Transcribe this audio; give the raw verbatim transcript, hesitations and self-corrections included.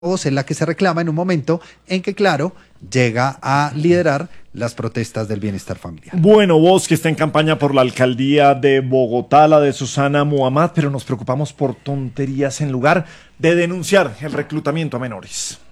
voz es la que se reclama en un momento en que, claro, llega a liderar las protestas del bienestar familiar. Bueno, vos que está en campaña por la alcaldía de Bogotá, la de Susana Muhammad, pero nos preocupamos por tonterías en lugar de denunciar el reclutamiento a menores.